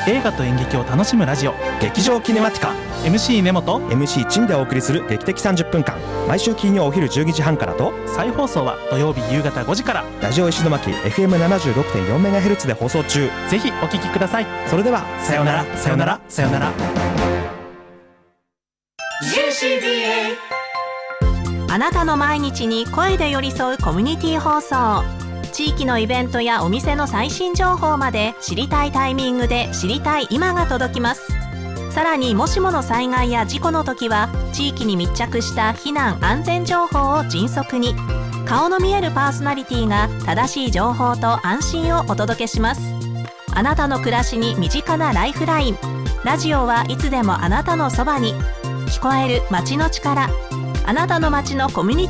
映画と演劇を楽しむラジオ、 劇場キネマティカ。 MC 根本、 MC 陳でお送りする劇的30分間、毎週金曜お昼12時半からと、 再放送は土曜日夕方5時から。 ラジオ石巻 FM76.4MHz で放送中。 ぜひお聞きください。 それではさようなら、さようなら、さようなら。 あなたの毎日に声で寄り添うコミュニティ放送。地域のイベントやお店の最新情報まで、知りたいタイミングで知りたい今が届きます。さらに、もしもの災害や事故の時は、地域に密着した避難安全情報を迅速に、顔の見えるパーソナリティが正しい情報と安心をお届けします。あなたの暮らしに身近なライフライン。ラジオはいつでもあなたのそばに。聞こえる街の力。あなたの街のコミュニティ